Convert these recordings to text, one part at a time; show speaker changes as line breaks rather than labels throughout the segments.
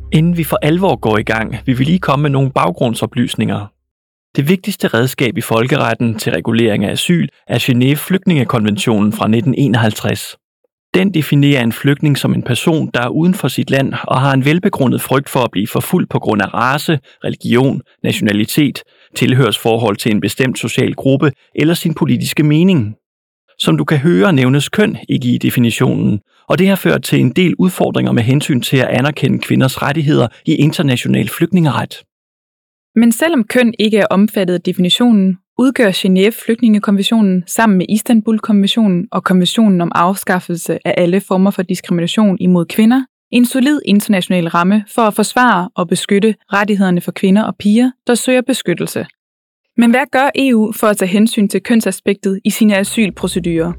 Inden vi for alvor går i gang, vil vi lige komme med nogle baggrundsoplysninger. Det vigtigste redskab i folkeretten til regulering af asyl er Genève-flygtningekonventionen fra 1951. Den definerer en flygtning som en person, der er uden for sit land og har en velbegrundet frygt for at blive forfulgt på grund af race, religion, nationalitet, tilhørsforhold til en bestemt social gruppe eller sin politiske mening. Som du kan høre, nævnes køn ikke i definitionen, og det har ført til en del udfordringer med hensyn til at anerkende kvinders rettigheder i international flygtningeret.
Men selvom køn ikke er omfattet af definitionen, udgør Genève-flygtningekonventionen sammen med Istanbul-konventionen og konventionen om afskaffelse af alle former for diskrimination imod kvinder en solid international ramme for at forsvare og beskytte rettighederne for kvinder og piger, der søger beskyttelse. Men hvad gør EU for at tage hensyn til kønsaspektet i sine asylprocedurer?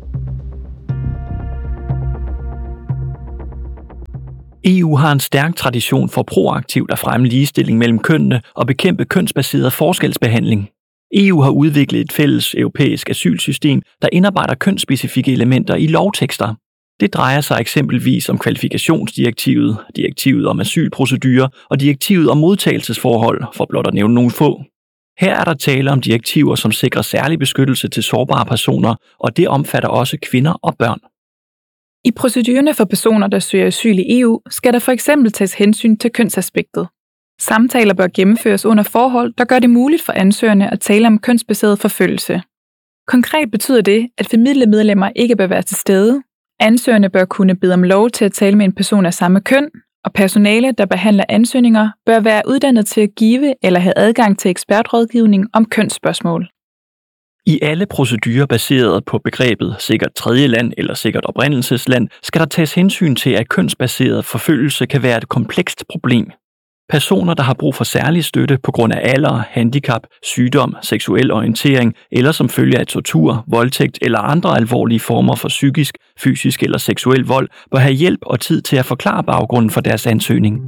EU har en stærk tradition for proaktivt at fremme ligestilling mellem kønnene og bekæmpe kønsbaseret forskelsbehandling. EU har udviklet et fælles europæisk asylsystem, der indarbejder kønsspecifikke elementer i lovtekster. Det drejer sig eksempelvis om kvalifikationsdirektivet, direktivet om asylprocedurer og direktivet om modtagelsesforhold, for blot at nævne nogle få. Her er der tale om direktiver, som sikrer særlig beskyttelse til sårbare personer, og det omfatter også kvinder og børn.
I procedurerne for personer, der søger asyl i EU, skal der for eksempel tages hensyn til kønsaspektet. Samtaler bør gennemføres under forhold, der gør det muligt for ansøgerne at tale om kønsbaseret forfølgelse. Konkret betyder det, at familiemedlemmer ikke bør være til stede. Ansøgerne bør kunne bede om lov til at tale med en person af samme køn, og personale, der behandler ansøgninger, bør være uddannet til at give eller have adgang til ekspertrådgivning om kønsspørgsmål.
I alle procedurer baseret på begrebet sikkert tredje land eller sikkert oprindelsesland, skal der tages hensyn til, at kønsbaseret forfølgelse kan være et komplekst problem. Personer, der har brug for særlig støtte på grund af alder, handicap, sygdom, seksuel orientering eller som følge af tortur, voldtægt eller andre alvorlige former for psykisk, fysisk eller seksuel vold, bør have hjælp og tid til at forklare baggrunden for deres ansøgning.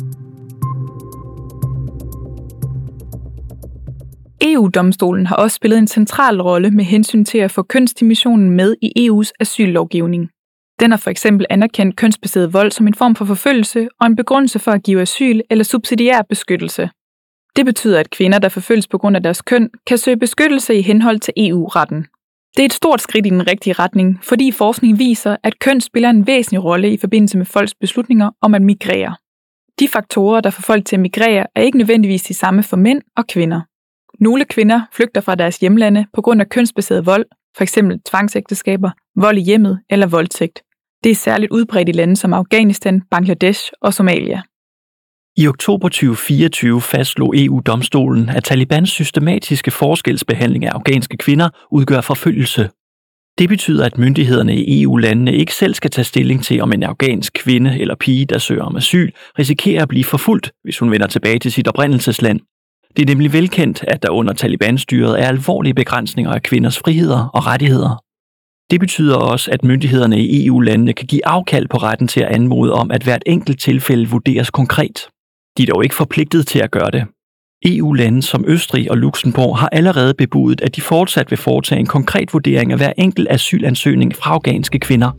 EU-domstolen har også spillet en central rolle med hensyn til at få kønsdimensionen med i EU's asyllovgivning. Den har for eksempel anerkendt kønsbaseret vold som en form for forfølgelse og en begrundelse for at give asyl eller subsidiær beskyttelse. Det betyder, at kvinder, der forfølges på grund af deres køn, kan søge beskyttelse i henhold til EU-retten. Det er et stort skridt i den rigtige retning, fordi forskning viser, at køn spiller en væsentlig rolle i forbindelse med folks beslutninger om at migrere. De faktorer, der får folk til at migrere, er ikke nødvendigvis de samme for mænd og kvinder. Nogle kvinder flygter fra deres hjemlande på grund af kønsbaseret vold, f.eks. tvangsægteskaber, vold i hjemmet eller voldtægt. Det er særligt udbredt i lande som Afghanistan, Bangladesh og Somalia.
I oktober 2024 fastslog EU-domstolen, at Talibans systematiske forskelsbehandling af afghanske kvinder udgør forfølgelse. Det betyder, at myndighederne i EU-landene ikke selv skal tage stilling til, om en afghansk kvinde eller pige, der søger om asyl, risikerer at blive forfulgt, hvis hun vender tilbage til sit oprindelsesland. Det er nemlig velkendt, at der under Taliban-styret er alvorlige begrænsninger af kvinders friheder og rettigheder. Det betyder også, at myndighederne i EU-landene kan give afkald på retten til at anmode om, at hvert enkelt tilfælde vurderes konkret. De er dog ikke forpligtet til at gøre det. EU-lande som Østrig og Luxembourg har allerede bebudet, at de fortsat vil foretage en konkret vurdering af hver enkelt asylansøgning fra afghanske kvinder.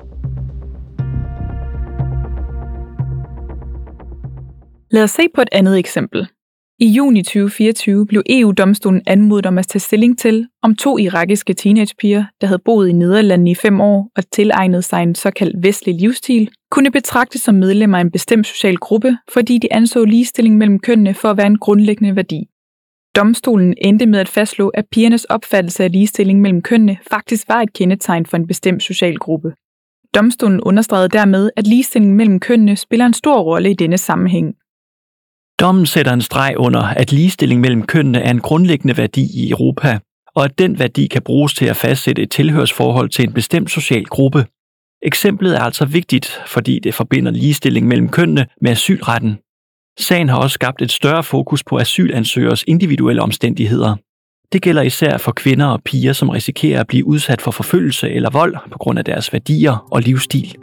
Lad os se på et andet eksempel. I juni 2024 blev EU-domstolen anmodet om at tage stilling til, om 2 irakiske teenagepiger, der havde boet i Nederlandene i 5 år og tilegnet sig en såkaldt vestlig livsstil, kunne betragtes som medlemmer af en bestemt social gruppe, fordi de anså ligestilling mellem kønnene for at være en grundlæggende værdi. Domstolen endte med at fastslå, at pigernes opfattelse af ligestilling mellem kønnene faktisk var et kendetegn for en bestemt social gruppe. Domstolen understregede dermed, at ligestilling mellem kønnene spiller en stor rolle i denne sammenhæng.
Dommen sætter en streg under, at ligestilling mellem kønnene er en grundlæggende værdi i Europa, og at den værdi kan bruges til at fastsætte et tilhørsforhold til en bestemt social gruppe. Eksemplet er altså vigtigt, fordi det forbinder ligestilling mellem kønnene med asylretten. Sagen har også skabt et større fokus på asylansøgers individuelle omstændigheder. Det gælder især for kvinder og piger, som risikerer at blive udsat for forfølgelse eller vold på grund af deres værdier og livsstil.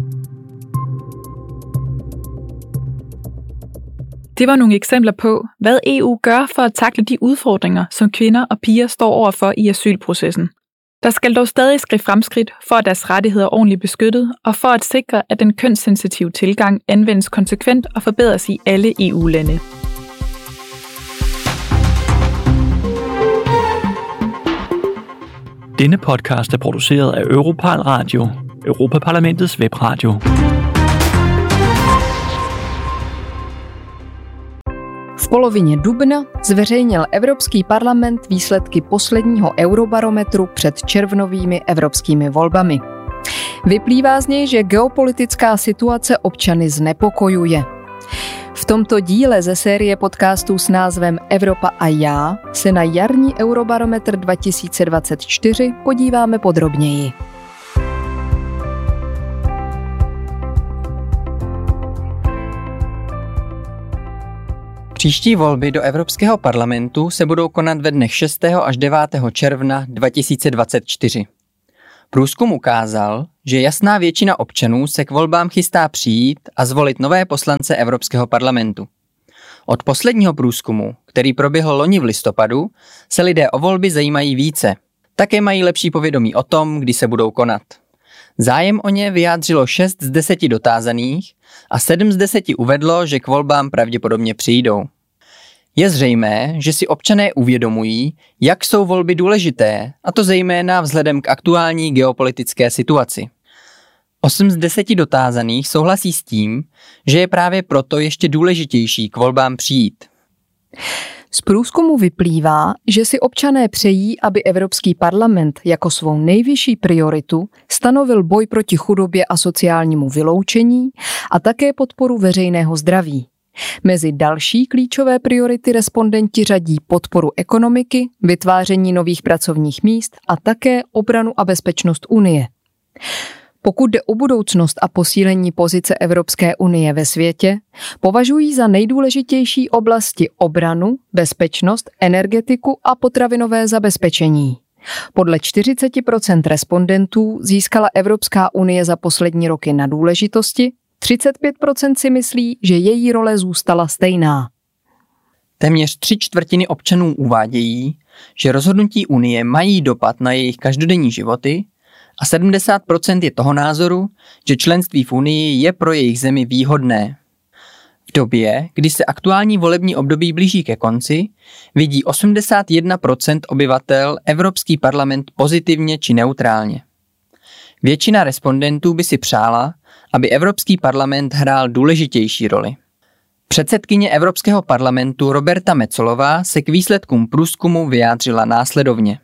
Det var nogle eksempler på, hvad EU gør for at takle de udfordringer, som kvinder og piger står overfor i asylprocessen. Der skal dog stadig ske fremskridt for, at deres rettigheder er ordentligt beskyttet, og for at sikre, at den kønssensitive tilgang anvendes konsekvent og forbedres i alle EU-lande.
Denne podcast er produceret af Europal Radio, Europaparlamentets webradio.
V polovině dubna zveřejnil Evropský parlament výsledky posledního eurobarometru před červnovými evropskými volbami. Vyplývá z něj, že geopolitická situace občany znepokojuje. V tomto díle ze série podcastů s názvem Evropa a já se na jarní Eurobarometr 2024 podíváme podrobněji.
Příští volby do Evropského parlamentu se budou konat ve dnech 6. až 9. června 2024. Průzkum ukázal, že jasná většina občanů se k volbám chystá přijít a zvolit nové poslance Evropského parlamentu. Od posledního průzkumu, který proběhl loni v listopadu, se lidé o volby zajímají více. Také mají lepší povědomí o tom, kdy se budou konat. Zájem o ně vyjádřilo 6 z 10 dotázaných a 7 z 10 uvedlo, že k volbám pravděpodobně přijdou. Je zřejmé, že si občané uvědomují, jak jsou volby důležité, a to zejména vzhledem k aktuální geopolitické situaci. 8 z 10 dotázaných souhlasí s tím, že je právě proto ještě důležitější k volbám přijít.
Z průzkumu vyplývá, že si občané přejí, aby Evropský parlament jako svou nejvyšší prioritu stanovil boj proti chudobě a sociálnímu vyloučení a také podporu veřejného zdraví. Mezi další klíčové priority respondenti řadí podporu ekonomiky, vytváření nových pracovních míst a také obranu a bezpečnost Unie. Pokud jde o budoucnost a posílení pozice Evropské unie ve světě, považují za nejdůležitější oblasti obranu, bezpečnost, energetiku a potravinové zabezpečení. Podle 40% respondentů získala Evropská unie za poslední roky na důležitosti, 35% si myslí, že její role zůstala stejná.
Téměř 3/4 občanů uvádějí, že rozhodnutí Unie mají dopad na jejich každodenní životy, a 70% je toho názoru, že členství v Unii je pro jejich zemi výhodné. V době, kdy se aktuální volební období blíží ke konci, vidí 81% obyvatel Evropský parlament pozitivně či neutrálně. Většina respondentů by si přála, aby Evropský parlament hrál důležitější roli. Předsedkyně Evropského parlamentu Roberta Metsolová se k výsledkům průzkumu vyjádřila následovně.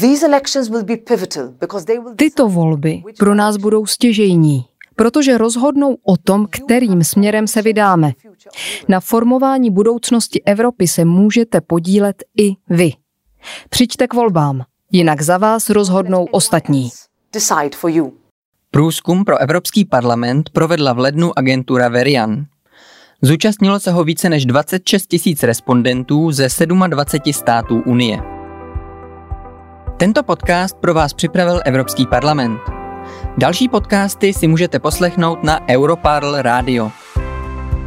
Tyto volby pro nás budou stěžejní, protože rozhodnou o tom, kterým směrem se vydáme. Na formování budoucnosti Evropy se můžete podílet i vy. Přijďte k volbám, jinak za vás rozhodnou ostatní.
Průzkum pro Evropský parlament provedla v lednu agentura Verian. Zúčastnilo se ho více než 26 000 respondentů ze 27 států Unie. Tento podcast pro vás připravil Evropský parlament. Další podcasty si můžete poslechnout na Europarl Radio.